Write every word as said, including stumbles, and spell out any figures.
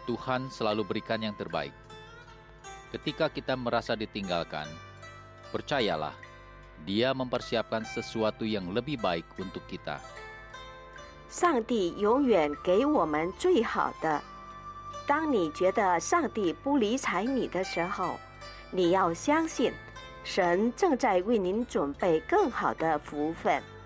Tuhan selalu berikan yang terbaik. Ketika kita merasa ditinggalkan, percayalah, Dia mempersiapkan sesuatu yang lebih baik untuk kita. 上帝永远给我们最好的。当你觉得上帝不理睬你的时候，你要相信，神正在为您准备更好的福分。